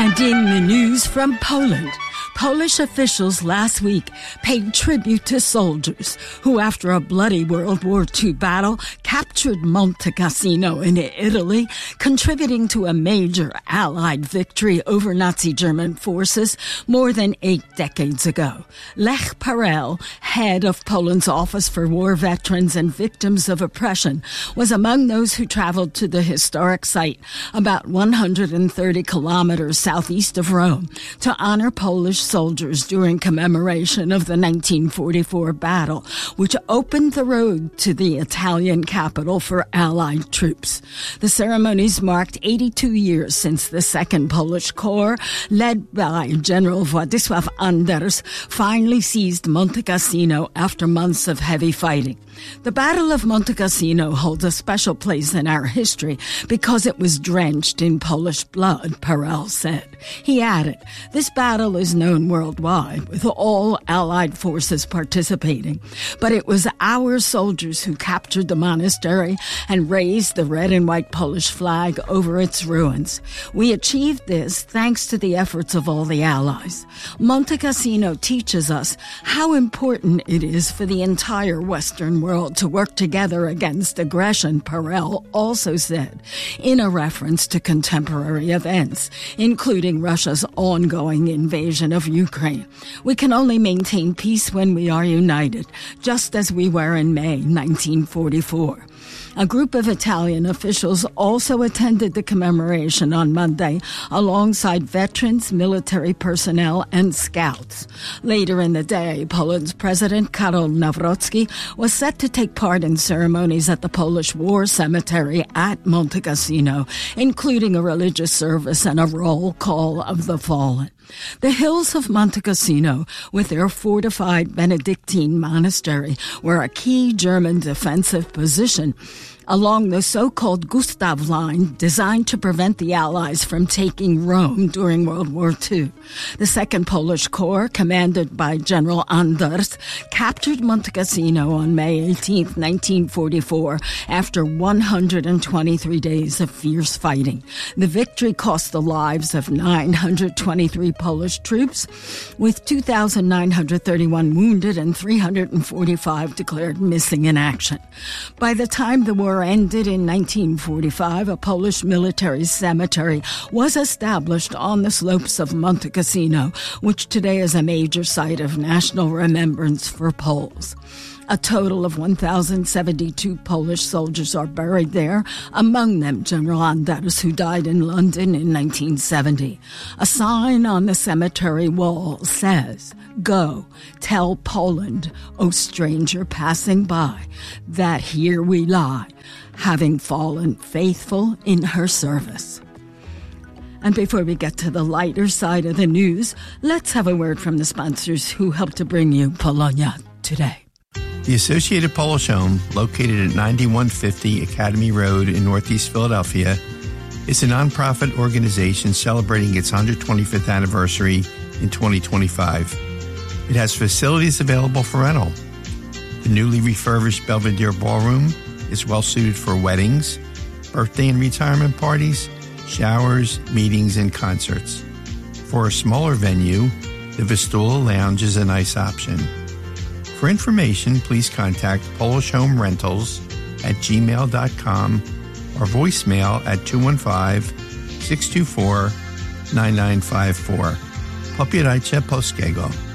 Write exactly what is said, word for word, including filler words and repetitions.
And in the news from Poland, Polish officials last week paid tribute to soldiers who, after a bloody World War Two battle, captured Monte Cassino in Italy, contributing to a major Allied victory over Nazi German forces more than eight decades ago. Lech Parel, head of Poland's Office for War Veterans and Victims of Oppression, was among those who traveled to the historic site, about one hundred thirty kilometers southeast of Rome, to honor Polish soldiers during commemoration of the nineteen forty-four battle, which opened the road to the Italian capital for Allied troops. The ceremonies marked eighty-two years since the Second Polish Corps, led by General Władysław Anders, finally seized Monte Cassino after months of heavy fighting. The Battle of Monte Cassino holds a special place in our history because it was drenched in Polish blood, Parel said. He added, this battle is known worldwide, with all Allied forces participating. But it was our soldiers who captured the monastery and raised the red and white Polish flag over its ruins. We achieved this thanks to the efforts of all the Allies. Monte Cassino teaches us how important it is for the entire Western world to work together against aggression, Parel also said, in a reference to contemporary events, including Russia's ongoing invasion of Ukraine. We can only maintain peace when we are united, just as we were in May nineteen forty-four. A group of Italian officials also attended the commemoration on Monday alongside veterans, military personnel, and scouts. Later in the day, Poland's President Karol Nawrocki was set to take part in ceremonies at the Polish War Cemetery at Monte Cassino, including a religious service and a roll call of the fallen. The hills of Monte Cassino, with their fortified Benedictine monastery, were a key German defensive position along the so-called Gustav Line, designed to prevent the Allies from taking Rome during World War Two. The Second Polish Corps, commanded by General Anders, captured Monte Cassino on May eighteenth, nineteen forty-four, after one hundred twenty-three days of fierce fighting. The victory cost the lives of nine hundred twenty-three Polish troops, with two thousand nine hundred thirty-one wounded and three hundred forty-five declared missing in action. By the time the war ended in nineteen forty-five, a Polish military cemetery was established on the slopes of Monte Cassino, which today is a major site of national remembrance for Poles. A total of one thousand seventy-two Polish soldiers are buried there, among them General Anders, who died in London in nineteen seventy. A sign on the cemetery wall says, "Go, tell Poland, O stranger passing by, that here we lie, having fallen faithful in her service." And before we get to the lighter side of the news, let's have a word from the sponsors who help to bring you Polonia today. The Associated Polish Home, located at ninety-one fifty Academy Road in Northeast Philadelphia, is a nonprofit organization celebrating its one hundred twenty-fifth anniversary in twenty twenty-five. It has facilities available for rental. The newly refurbished Belvedere Ballroom is well suited for weddings, birthday and retirement parties, showers, meetings, and concerts. For a smaller venue, the Vistula Lounge is a nice option. For information, please contact Polish Home Rentals at gmail dot com or voicemail at two one five, six two four, nine nine five four. Popierajcie polskiego.